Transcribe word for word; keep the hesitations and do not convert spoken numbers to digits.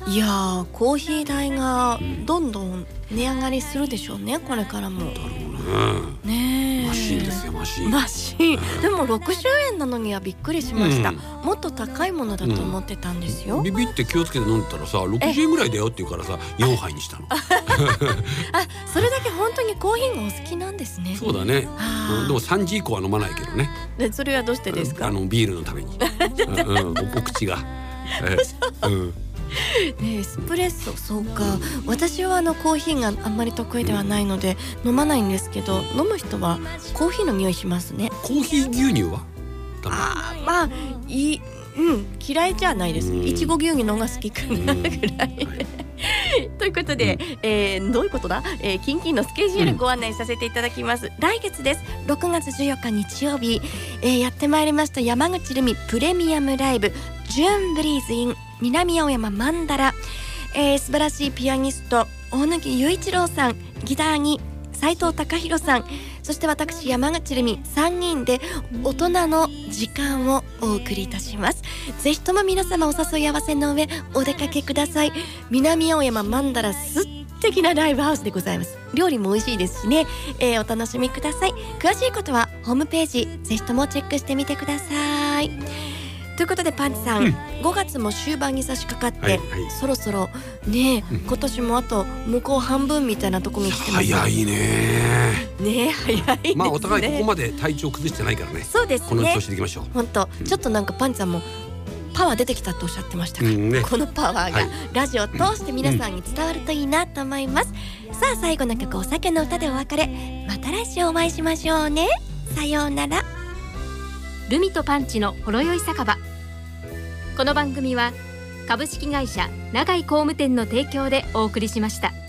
いやーコーヒー代がどんどん値上がりするでしょうね、これからも。 だろうねえね。マシンですよ、マシン。 マシンでもろくじゅうえんなのにはびっくりしました、 うんもっと高いものだと思ってたんですよ、 ビビって気をつけて飲んでたらさろくじゅうえんぐらいだよって言うからさよんはいにしたの。 あそれだけ本当にコーヒーがお好きなんですね。 そうだね、 あーうん、でもさんじ以降は飲まないけどね。 でそれはどうしてですか？ あのビールのために、うんうん、お, お口が、えうんね、エスプレッソそうか、私はあのコーヒーがあんまり得意ではないので飲まないんですけど、飲む人はコーヒーの匂いしますね。 コーヒー牛乳はダメ？ あーまあいい、うん、嫌いじゃないです。 うんいちご牛乳の方が好きかなぐらい、 はいということで、えーどういうことだ、えー、キンキンのスケジュールご案内させていただきます、うん、来月です。ろくがつじゅうよっか日曜日、えー、やってまいりました山口ルミプレミアムライブジューンブリーズ in 南青山マンダラ、えー、素晴らしいピアニスト大貫雄一郎さん、ギターに斉藤隆弘さん、そして私山口ルミさんにんで大人の時間をお送りいたします。ぜひとも皆様お誘い合わせの上お出かけください。南青山マンダラ素敵なライブハウスでございます。料理も美味しいですしね、えー、お楽しみください。詳しいことはホームページぜひともチェックしてみてください。ということでパンチさん、うん、ごがつも終盤に差し掛かって、はいはい、そろそろね、うん、今年もあと向こう半分みたいなところに来てます。 早いねね早いですね。 まあお互いここまで体調崩してないからね。 そうですね、 この調子でいきましょう。 本当、うん、ちょっとなんかパンチさんもパワー出てきたとおっしゃってましたから、うんね、このパワーがラジオを通して皆さんに伝わるといいなと思います、うん、さあ最後の曲お酒の歌でお別れ。また来週お会いしましょうね。さようなら。 ルミとパンチのほろ酔い酒場。この番組は株式会社永井工務店の提供でお送りしました。